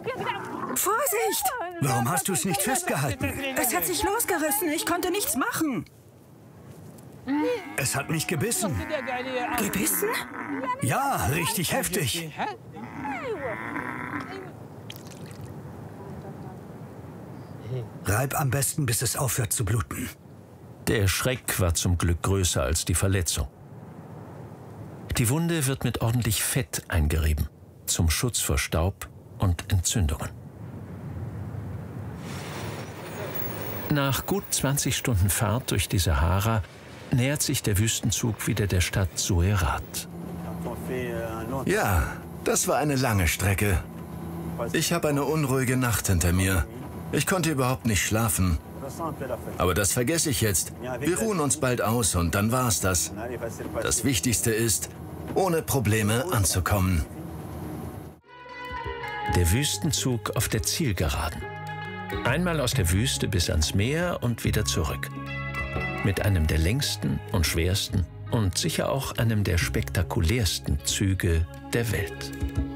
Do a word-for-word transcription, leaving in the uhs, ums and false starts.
Vorsicht! Warum hast du es nicht festgehalten? Es hat sich losgerissen. Ich konnte nichts machen. Es hat mich gebissen. Gebissen? Ja, richtig heftig. Reib am besten, bis es aufhört zu bluten. Der Schreck war zum Glück größer als die Verletzung. Die Wunde wird mit ordentlich Fett eingerieben, zum Schutz vor Staub und Entzündungen. Nach gut zwanzig Stunden Fahrt durch die Sahara nähert sich der Wüstenzug wieder der Stadt Suerat. Ja, das war eine lange Strecke. Ich habe eine unruhige Nacht hinter mir. Ich konnte überhaupt nicht schlafen. Aber das vergesse ich jetzt. Wir ruhen uns bald aus und dann war's das. Das Wichtigste ist, ohne Probleme anzukommen. Der Wüstenzug auf der Zielgeraden. Einmal aus der Wüste bis ans Meer und wieder zurück. Mit einem der längsten und schwersten und sicher auch einem der spektakulärsten Züge der Welt.